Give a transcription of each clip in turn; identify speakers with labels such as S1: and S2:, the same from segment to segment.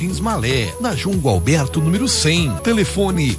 S1: Malé, na João Gualberto, número 100. Telefone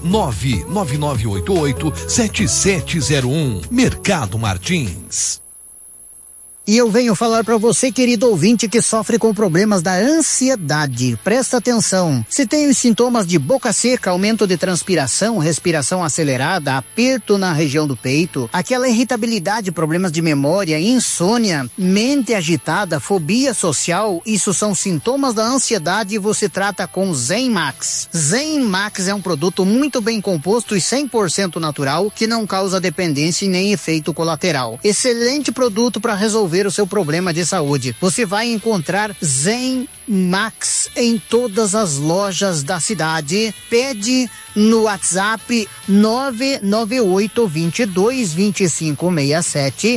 S1: 99988-7701. Mercado Martins.
S2: E eu venho falar para você, querido ouvinte, que sofre com problemas da ansiedade. Presta atenção. Se tem os sintomas de boca seca, aumento de transpiração, respiração acelerada, aperto na região do peito, aquela irritabilidade, problemas de memória, insônia, mente agitada, fobia social, isso são sintomas da ansiedade e você trata com Zen Max. Zen Max é um produto muito bem composto e 100% natural que não causa dependência e nem efeito colateral. Excelente produto para resolver o seu problema de saúde. Você vai encontrar Zen Max em todas as lojas da cidade. Pede no WhatsApp 998222567,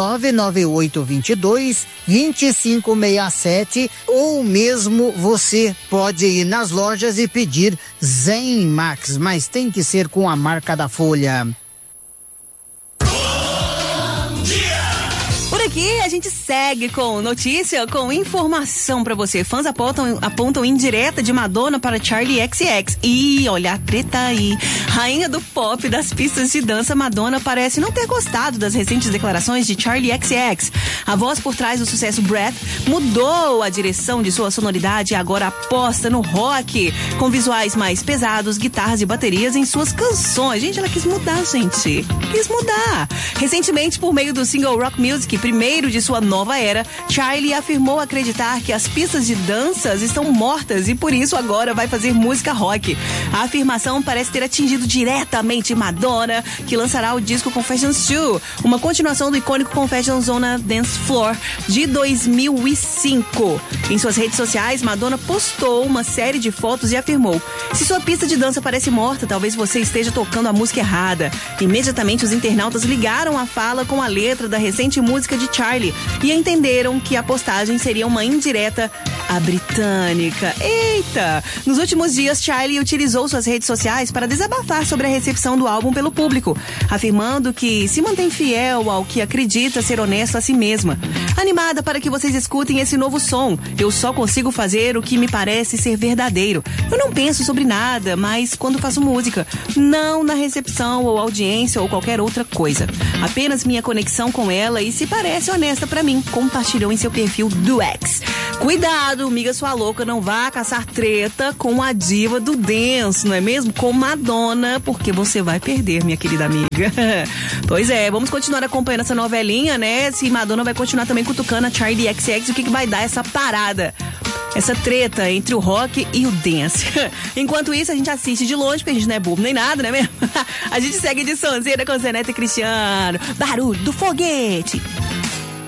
S2: 998222567, ou mesmo você pode ir nas lojas e pedir Zen Max, mas tem que ser com a marca da Folha.
S3: Aqui a gente segue com notícia, com informação pra você. Fãs apontam indireta de Madonna para Charli XCX. E olha a treta aí. Rainha do pop das pistas de dança, Madonna parece não ter gostado das recentes declarações de Charli XCX. A voz por trás do sucesso Breath mudou a direção de sua sonoridade e agora aposta no rock, com visuais mais pesados, guitarras e baterias em suas canções. Gente, ela quis mudar, gente. Quis mudar. Recentemente, por meio do single Rock Music, primeiro de sua nova era, Charli afirmou acreditar que as pistas de danças estão mortas e por isso agora vai fazer música rock. A afirmação parece ter atingido diretamente Madonna, que lançará o disco Confessions 2, uma continuação do icônico Confessions on a Dance Floor de 2005. Em suas redes sociais, Madonna postou uma série de fotos e afirmou: se sua pista de dança parece morta, talvez você esteja tocando a música errada. Imediatamente os internautas ligaram a fala com a letra da recente música de Charli e entenderam que a postagem seria uma indireta à britânica. Eita! Nos últimos dias, Charli utilizou suas redes sociais para desabafar sobre a recepção do álbum pelo público, afirmando que se mantém fiel ao que acredita ser honesto a si mesma. Animada para que vocês escutem esse novo som, eu só consigo fazer o que me parece ser verdadeiro. Eu não penso sobre nada, mas quando faço música, não na recepção ou audiência ou qualquer outra coisa. Apenas minha conexão com ela e se parece honesta pra mim, compartilhou em seu perfil do X. Cuidado, amiga sua louca, não vá caçar treta com a diva do dance, não é mesmo? Com Madonna, porque você vai perder, minha querida amiga. Pois é, vamos continuar acompanhando essa novelinha, né? Se Madonna vai continuar também cutucando a Charli XCX, o que vai dar essa parada? Essa treta entre o rock e o dance. Enquanto isso, a gente assiste de longe, porque a gente não é bobo nem nada, né mesmo? A gente segue de sonzeira com Zeneto e Cristiano. Barulho do foguete.